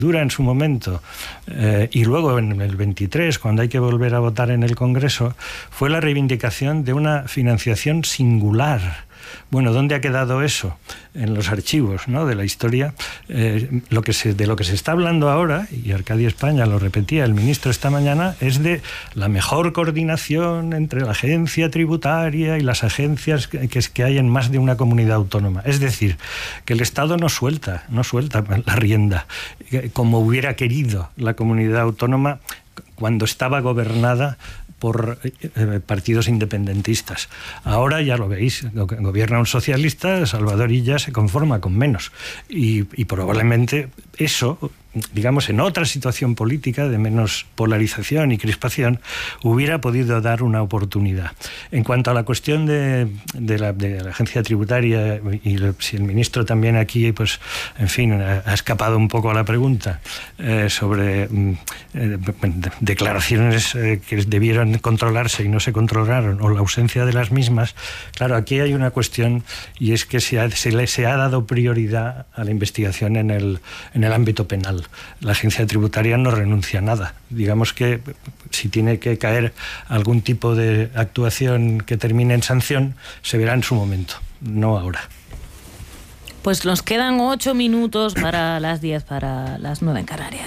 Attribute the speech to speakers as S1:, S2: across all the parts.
S1: en su momento y luego en el 23, cuando hay que volver a votar en el Congreso, fue la reivindicación de una financiación singular. Bueno, ¿dónde ha quedado eso? En los archivos, ¿no?, de la historia. De lo que se está hablando ahora, y Arcadio España lo repetía el ministro esta mañana, es de la mejor coordinación entre la agencia tributaria y las agencias que hay en más de una comunidad autónoma. Es decir, que el Estado no suelta la rienda, como hubiera querido la comunidad autónoma cuando estaba gobernada por partidos independentistas. Ahora ya lo veis, gobierna un socialista, Salvador Illa se conforma con menos. Y probablemente eso, digamos, en otra situación política de menos polarización y crispación, hubiera podido dar una oportunidad. En cuanto a la cuestión de la agencia tributaria, y si el ministro también aquí, pues, en fin, ha escapado un poco a la pregunta sobre declaraciones que debieron controlarse y no se controlaron, o la ausencia de las mismas. Claro, aquí hay una cuestión, y es que se ha dado prioridad a la investigación en el ámbito penal. La agencia tributaria no renuncia a nada. Digamos que si tiene que caer algún tipo de actuación que termine en sanción, se verá en su momento, no ahora.
S2: Pues nos quedan 8 minutos para las 10, para las 9 en Canarias.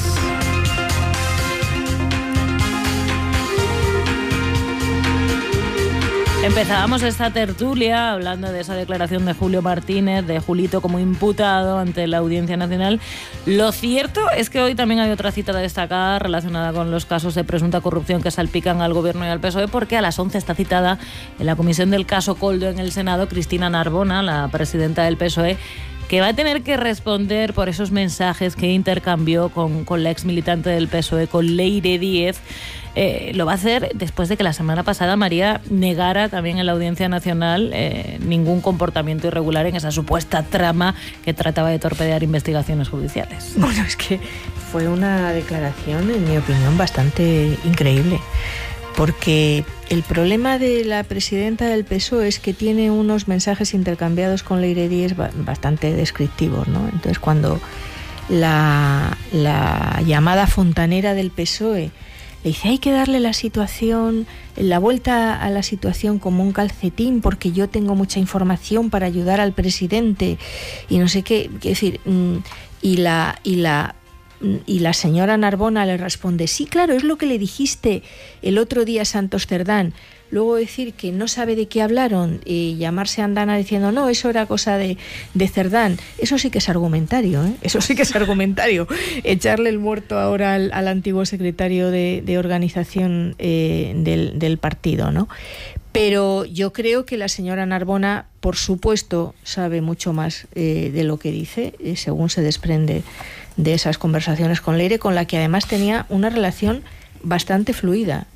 S2: Empezábamos esta tertulia hablando de esa declaración de Julio Martínez, de Julito como imputado ante la Audiencia Nacional. Lo cierto es que hoy también hay otra cita a destacar relacionada con los casos de presunta corrupción que salpican al Gobierno y al PSOE, porque a las 11 está citada en la comisión del caso Koldo en el Senado Cristina Narbona, la presidenta del PSOE, que va a tener que responder por esos mensajes que intercambió con la ex militante del PSOE, con Leire Díez. Lo va a hacer después de que la semana pasada María negara también en la Audiencia Nacional ningún comportamiento irregular en esa supuesta trama que trataba de torpedear investigaciones judiciales.
S3: Bueno, es que fue una declaración, en mi opinión, bastante increíble, porque el problema de la presidenta del PSOE es que tiene unos mensajes intercambiados con Leire Díez bastante descriptivos, ¿no? Entonces, cuando la llamada fontanera del PSOE le dice: hay que darle la vuelta a la situación como un calcetín, porque yo tengo mucha información para ayudar al presidente y no sé qué, es decir, y la señora Narbona le responde: sí, claro, es lo que le dijiste el otro día a Santos Cerdán. Luego decir que no sabe de qué hablaron y llamarse a Andana diciendo: no, eso era cosa de Cerdán. Eso sí que es argumentario, ¿eh? Eso sí que es argumentario. Echarle el muerto ahora al antiguo secretario de organización del partido, ¿no? Pero yo creo que la señora Narbona, por supuesto, sabe mucho más de lo que dice, según se desprende de esas conversaciones con Leire, con la que además tenía una relación bastante fluida.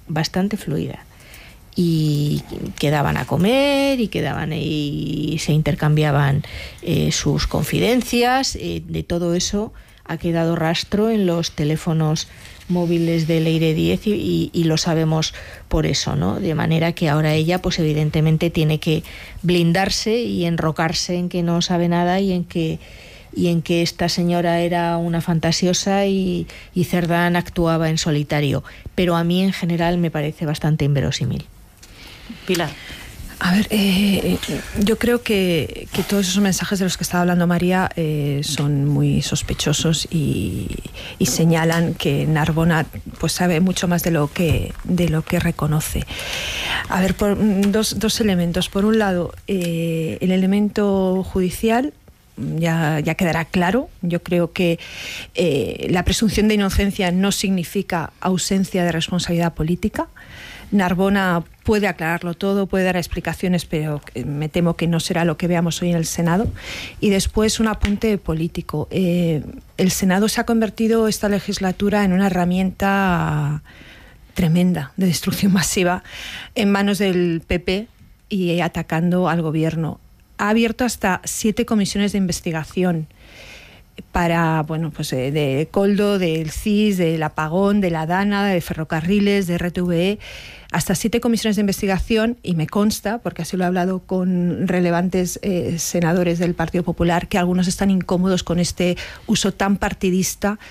S3: Y quedaban a comer y se intercambiaban sus confidencias. De todo eso ha quedado rastro en los teléfonos móviles de Leire Díez y lo sabemos por eso, ¿no? De manera que ahora ella, pues evidentemente tiene que blindarse y enrocarse en que no sabe nada y en que esta señora era una fantasiosa y Cerdán actuaba en solitario. Pero a mí en general me parece bastante inverosímil.
S2: Pilar.
S4: A ver, yo creo que todos esos mensajes de los que estaba hablando María son muy sospechosos y señalan que Narbona pues sabe mucho más de lo que reconoce. A ver, dos elementos. Por un lado, el elemento judicial ya quedará claro. Yo creo que la presunción de inocencia no significa ausencia de responsabilidad política. Narbona puede aclararlo todo, puede dar explicaciones, pero me temo que no será lo que veamos hoy en el Senado. Y después un apunte político. El Senado se ha convertido esta legislatura en una herramienta tremenda de destrucción masiva en manos del PP y atacando al gobierno. Ha abierto hasta 7 comisiones de investigación. para, bueno, pues de Coldo, del CIS, del apagón, de la DANA, de Ferrocarriles, de RTVE, hasta 7 comisiones de investigación, y me consta, porque así lo he hablado con relevantes senadores del Partido Popular, que algunos están incómodos con este uso tan partidista